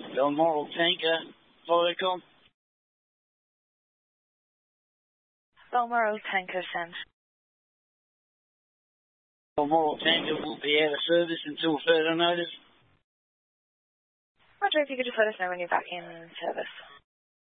Balmoral Tanker, Vodacom. Balmoral Tanker sent. Balmoral Tanker will be out of service until further notice. Roger, if you could just let us know when you're back in service.